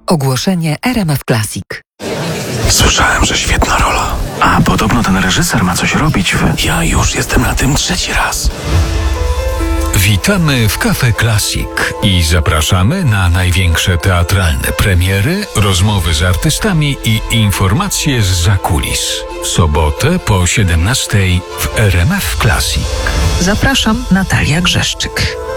Ogłoszenie RMF Classic. Słyszałem, że świetna rola. A podobno ten reżyser ma coś robić w... Ja już jestem na tym 3. raz. Witamy w Cafe Classic i zapraszamy na największe teatralne premiery, rozmowy z artystami i informacje z zakulis. W sobotę po 17:00 w RMF Classic. Zapraszam, Natalia Grzeszczyk.